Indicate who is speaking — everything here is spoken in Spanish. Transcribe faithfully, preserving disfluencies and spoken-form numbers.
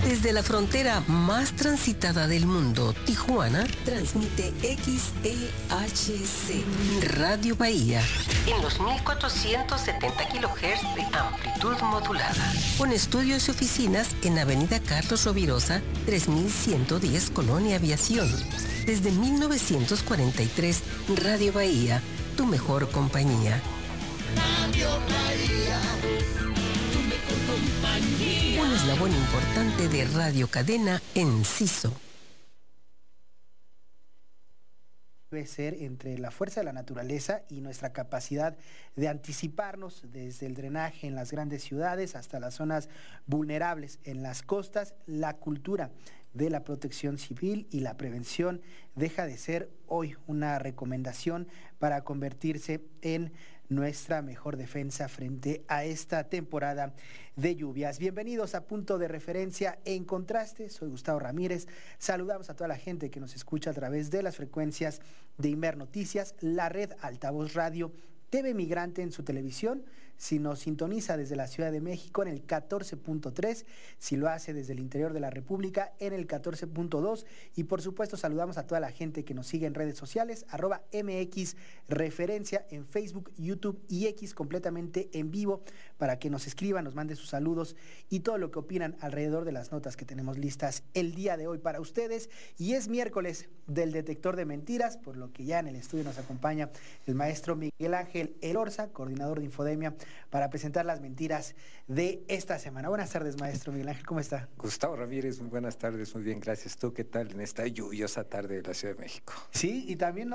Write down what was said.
Speaker 1: Desde la frontera más transitada del mundo, Tijuana, transmite X E H C, Radio Bahía, en los mil cuatrocientos setenta kilohertz de amplitud modulada, con estudios y oficinas en Avenida Carlos Rovirosa, tres mil ciento diez, Colonia Aviación. Desde mil novecientos cuarenta y tres, Radio Bahía, tu mejor compañía.
Speaker 2: Radio Bahía, tu mejor compañía.
Speaker 1: Un eslabón importante de Radio Cadena Enciso.
Speaker 3: Debe ser entre la fuerza de la naturaleza y nuestra capacidad de anticiparnos desde el drenaje en las grandes ciudades hasta las zonas vulnerables en las costas. La cultura de la protección civil y la prevención deja de ser hoy una recomendación para convertirse en nuestra mejor defensa frente a esta temporada de lluvias. Bienvenidos a Punto de Referencia en Contraste. Soy Gustavo Ramírez. Saludamos a toda la gente que nos escucha a través de las frecuencias de Imer Noticias, la red Altavoz Radio, T V Migrante en su televisión, si nos sintoniza desde la Ciudad de México en el catorce punto tres, si lo hace desde el interior de la República en el catorce punto dos, y por supuesto saludamos a toda la gente que nos sigue en redes sociales, arroba M X Referencia en Facebook, YouTube y X, completamente en vivo, para que nos escriban, nos manden sus saludos y todo lo que opinan alrededor de las notas que tenemos listas el día de hoy para ustedes. Y es miércoles del detector de mentiras, por lo que ya en el estudio nos acompaña el maestro Miguel Ángel Elorza, coordinador de Infodemia, para presentar las mentiras de esta semana. Buenas tardes, maestro Miguel Ángel, ¿cómo está?
Speaker 4: Gustavo Ramírez, muy buenas tardes, muy bien, gracias. ¿Tú qué tal en esta lluviosa tarde de la Ciudad de México?
Speaker 3: Sí, y también